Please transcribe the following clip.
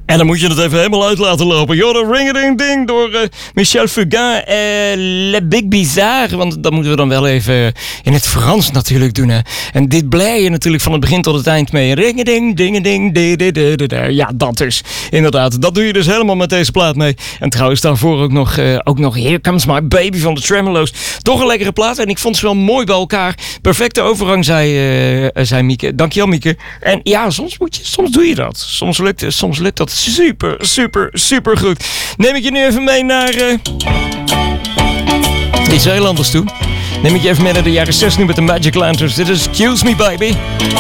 En dan moet je het even helemaal uit laten lopen. Joh, ring-a-ding-ding door Michel Fugain en Le Big Bizarre. Want dat moeten we dan wel even in het Frans natuurlijk doen. Hè. En dit blij je natuurlijk van het begin tot het eind mee. Ring-a-ding, ding-a-ding, de. Ja, dat dus. Inderdaad, dat doe je dus helemaal met deze plaat mee. En trouwens daarvoor ook nog Here Comes My Baby van de Tremolo's. Toch een lekkere plaat en ik vond ze wel mooi bij elkaar. Perfecte overgang, zei Mieke. Dankjewel, Mieke. En ja, soms doe je dat. Soms lukt dat super goed. Neem ik je nu even mee naar iets heel anders toe. Neem ik je even mee naar de jaren 60 nu met de Magic Lanterns. Dit is Excuse Me Baby.